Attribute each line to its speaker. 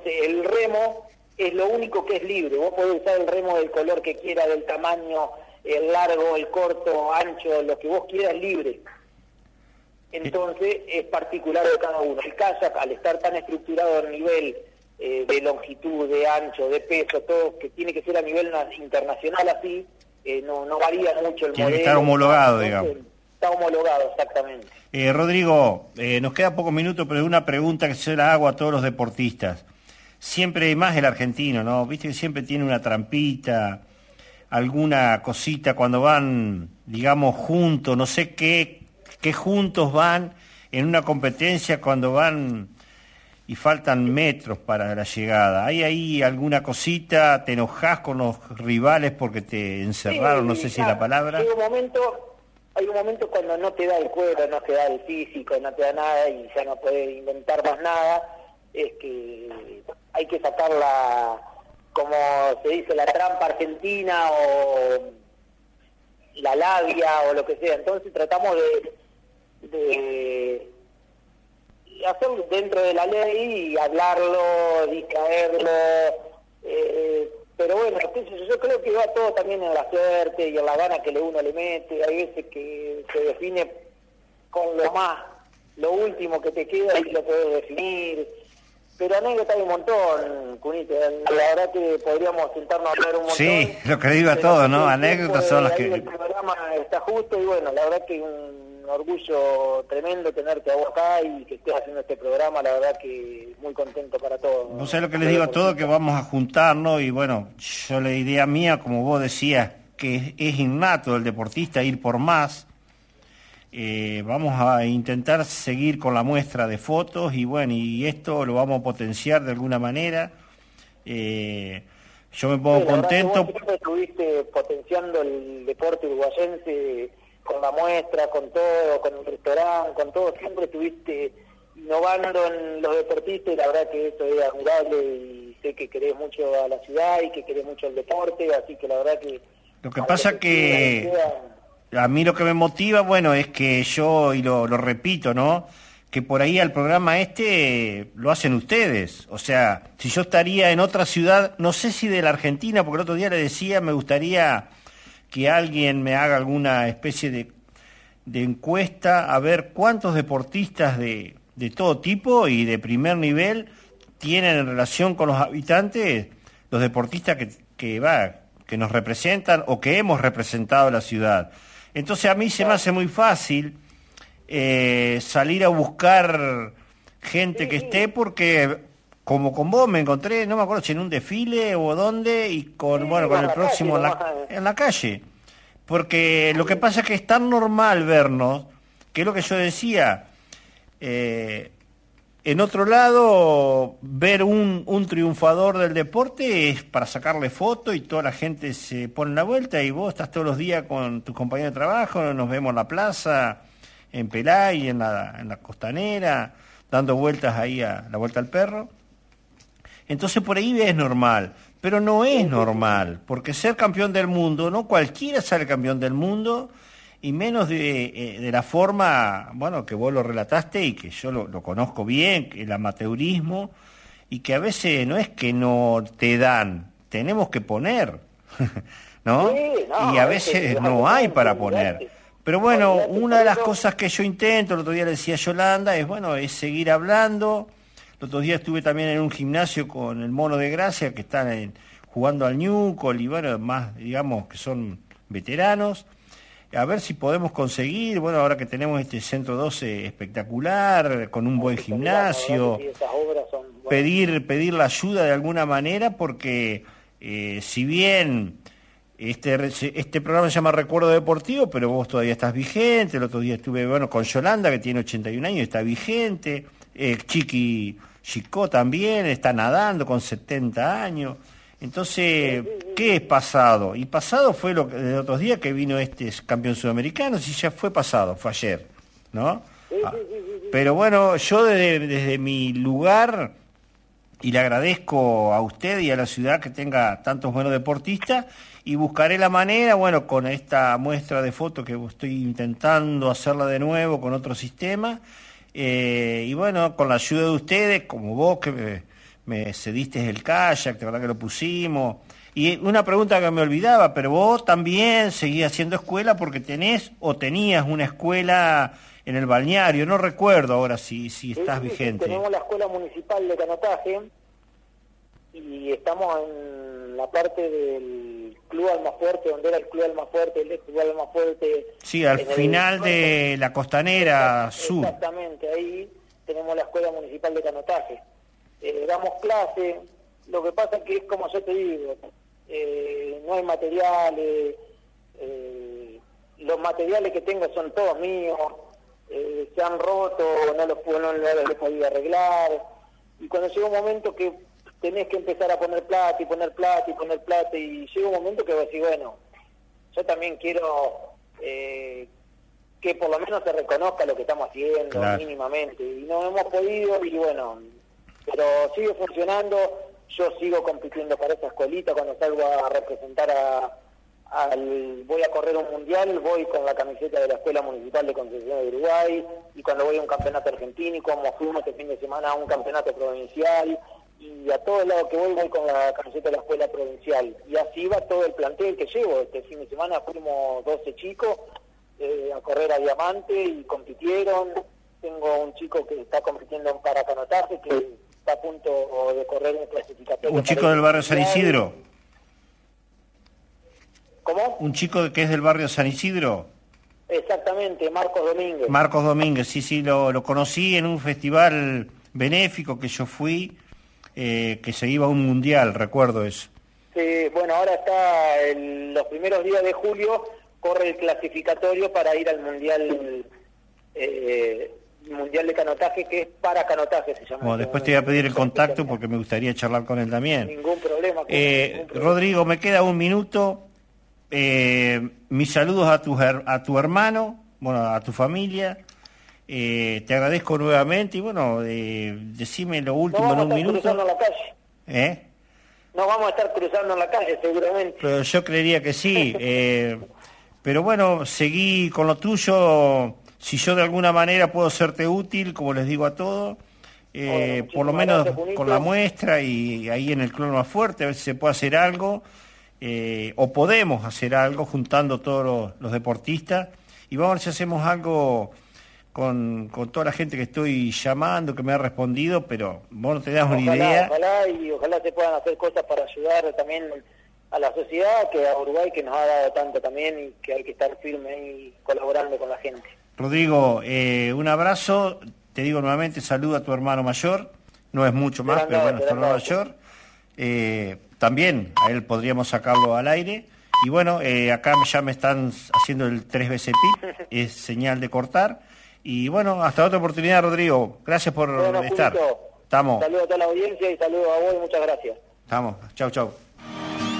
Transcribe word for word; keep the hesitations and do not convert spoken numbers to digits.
Speaker 1: Entonces el remo es lo único que es libre. Vos podés usar el remo del color que quieras, del tamaño, el largo, el corto, ancho, lo que vos quieras libre. Entonces es particular de cada uno. El kayak, al estar tan estructurado a nivel eh, de longitud, de ancho, de peso, todo, que tiene que ser a nivel internacional así, eh, no, no varía mucho el
Speaker 2: tiene
Speaker 1: modelo.
Speaker 2: Tiene que estar homologado, digamos.
Speaker 1: Está homologado, exactamente.
Speaker 2: Eh, Rodrigo, eh, nos queda pocos minutos, pero una pregunta que se la hago a todos los deportistas. Siempre más el argentino, ¿no? Viste que siempre tiene una trampita, alguna cosita cuando van, digamos, juntos, no sé qué, qué juntos van en una competencia cuando van y faltan metros para la llegada. ¿Hay ahí alguna cosita? ¿Te enojás con los rivales porque te encerraron? Sí, no sé si es la palabra.
Speaker 1: Hay un momento... Hay un momento cuando no te da el cuero, no te da el físico, no te da nada y ya no puedes inventar más nada, es que hay que sacar la, como se dice, la trampa argentina o la labia o lo que sea. Entonces tratamos de, de hacerlo dentro de la ley y hablarlo, distraerlo, eh, pero bueno, yo creo que va todo también en la suerte y en la gana que uno le mete. Hay veces que se define con lo más, lo último que te queda y lo puedes definir. Pero anécdotas hay un montón, Cunito. La verdad que podríamos sentarnos a hablar un montón.
Speaker 2: Sí, lo que digo a todos, ¿no? Anécdotas son las que...
Speaker 1: El programa está justo y bueno, la verdad que un orgullo tremendo tenerte a vos acá y que estés haciendo este programa, la verdad que muy contento para todos.
Speaker 2: No sé lo que les digo a todos, que vamos a juntarnos y bueno, yo la idea mía, como vos decías, que es innato del deportista ir por más. Eh, vamos a intentar seguir con la muestra de fotos y bueno, y esto lo vamos a potenciar de alguna manera. Eh, yo me pongo sí, contento.
Speaker 1: Vos siempre estuviste potenciando el deporte uruguayense con la muestra, con todo, con el restaurante, con todo, siempre estuviste innovando en los deportistas y la verdad que eso es admirable y sé que querés mucho a la ciudad y que querés mucho el deporte, así que la verdad que...
Speaker 2: Lo que pasa que... A mí lo que me motiva, bueno, es que yo, y lo, lo repito, ¿no?, que por ahí al programa este lo hacen ustedes. O sea, si yo estaría en otra ciudad, no sé si de la Argentina, porque el otro día le decía, me gustaría que alguien me haga alguna especie de, de encuesta a ver cuántos deportistas de, de todo tipo y de primer nivel tienen en relación con los habitantes, los deportistas que, que, va, que nos representan o que hemos representado la ciudad. Entonces a mí se me hace muy fácil eh, salir a buscar gente que esté, porque como con vos me encontré, no me acuerdo si en un desfile o dónde, y con sí, bueno con el próximo calle, en, la, en la calle. Porque lo que pasa es que es tan normal vernos, que es lo que yo decía, eh, en otro lado, ver un, un triunfador del deporte es para sacarle foto y toda la gente se pone en la vuelta y vos estás todos los días con tus compañeros de trabajo, nos vemos en la plaza, en Pelay, en la, en la Costanera, dando vueltas ahí a la vuelta al perro. Entonces por ahí es normal, pero no es normal, porque ser campeón del mundo, no cualquiera sale campeón del mundo, y menos de, de la forma, bueno, que vos lo relataste y que yo lo, lo conozco bien, el amateurismo, y que a veces no es que no te dan, tenemos que poner, ¿no? Sí, no y a veces no hay para poner. Pero bueno, una de las cosas que yo intento, el otro día le decía a Yolanda, es bueno, es seguir hablando. El otro día estuve también en un gimnasio con el Mono de Gracia, que están en, jugando al Newcall, y bueno, más, digamos, que son veteranos. A ver si podemos conseguir, bueno, ahora que tenemos este Centro doce espectacular, con un buen gimnasio, pedir, pedir la ayuda de alguna manera, porque eh, si bien este, este programa se llama Recuerdo Deportivo, pero vos todavía estás vigente. El otro día estuve, bueno, con Yolanda, que tiene ochenta y un años, está vigente. Eh, Chiqui Chicó también está nadando con setenta años. Entonces, ¿qué es pasado? Y pasado fue lo que de otros días que vino este campeón sudamericano, si ya fue pasado, fue ayer, ¿no? Ah, pero bueno, yo desde, desde mi lugar, y le agradezco a usted y a la ciudad que tenga tantos buenos deportistas, y buscaré la manera, bueno, con esta muestra de fotos que estoy intentando hacerla de nuevo con otro sistema, eh, y bueno, con la ayuda de ustedes, como vos que me, me cediste el kayak, la verdad que lo pusimos. Y una pregunta que me olvidaba, pero vos también seguís haciendo escuela porque tenés o tenías una escuela en el balneario, no recuerdo ahora si, si estás
Speaker 1: sí,
Speaker 2: vigente.
Speaker 1: Sí, tenemos la escuela municipal de canotaje y estamos en la parte del Club Almafuerte, donde era el Club Almafuerte, el ex Club Almafuerte.
Speaker 2: Sí, al final el... de la Costanera Sur.
Speaker 1: Exactamente, ahí tenemos la escuela municipal de canotaje. Eh, damos clase, lo que pasa es que es como yo te digo, eh, no hay materiales, eh, los materiales que tengo son todos míos, eh, se han roto, no los, no, no los he podido arreglar, y cuando llega un momento que tenés que empezar a poner plata y poner plata y poner plata, y llega un momento que vos decís, bueno, yo también quiero eh, que por lo menos se reconozca lo que estamos haciendo, claro, mínimamente, y no hemos podido, y bueno, pero sigue funcionando. Yo sigo compitiendo para esa escuelita, cuando salgo a representar a, al, voy a correr un mundial, voy con la camiseta de la Escuela Municipal de Concepción de Uruguay, y cuando voy a un campeonato argentino, y como fuimos este fin de semana a un campeonato provincial, y a todos lados que voy, voy con la camiseta de la Escuela Provincial, y así va todo el plantel que llevo. Este fin de semana fuimos doce chicos eh, a correr a Diamante y compitieron. Tengo un chico que está compitiendo en paracanotaje, que está a punto de correr un clasificatorio.
Speaker 2: ¿Un chico del barrio San Isidro?
Speaker 1: ¿Cómo?
Speaker 2: ¿Un chico que es del barrio San Isidro?
Speaker 1: Exactamente, Marcos Domínguez.
Speaker 2: Marcos Domínguez, sí, sí, lo, lo conocí en un festival benéfico que yo fui, eh, que se iba a un mundial, recuerdo eso.
Speaker 1: Sí, bueno, ahora está el, los primeros días de julio, corre el clasificatorio para ir al mundial... Eh, mundial de canotaje, que es para canotaje se llama.
Speaker 2: Bueno, después te voy a pedir el contacto porque me gustaría charlar con él también.
Speaker 1: Ningún problema.
Speaker 2: Eh,
Speaker 1: ningún problema.
Speaker 2: Rodrigo, me queda un minuto. Eh, mis saludos a tu, a tu hermano, bueno, a tu familia. Eh, te agradezco nuevamente y bueno, eh, decime lo último en un minuto.
Speaker 1: No vamos a estar cruzando la calle.
Speaker 2: ¿Eh?
Speaker 1: No vamos a estar cruzando en la calle, seguramente.
Speaker 2: Pero yo creería que sí. eh, pero bueno, seguí con lo tuyo. Si yo de alguna manera puedo serte útil, como les digo a todos, eh, bueno, por lo menos gracias, con la muestra y ahí en el Club Almafuerte, a ver si se puede hacer algo, eh, o podemos hacer algo juntando todos los, los deportistas, y vamos a ver si hacemos algo con, con toda la gente que estoy llamando, que me ha respondido, pero vos no te das
Speaker 1: ojalá,
Speaker 2: una idea.
Speaker 1: Ojalá, y ojalá se puedan hacer cosas para ayudar también a la sociedad, que a Uruguay, que nos ha dado tanto también, y que hay que estar firme y colaborando con la gente.
Speaker 2: Rodrigo, eh, un abrazo, te digo nuevamente, saluda a tu hermano mayor, no es mucho más, pero bueno, tu hermano mayor, eh, también a él podríamos sacarlo al aire, y bueno, eh, acá ya me están haciendo el tres veces pip, es señal de cortar, y bueno, hasta otra oportunidad, Rodrigo, gracias por
Speaker 1: bueno,
Speaker 2: estar.
Speaker 1: Julito,
Speaker 2: Estamos.
Speaker 1: saludo a toda la audiencia y saludo a vos y muchas gracias.
Speaker 2: Estamos, chau, chau.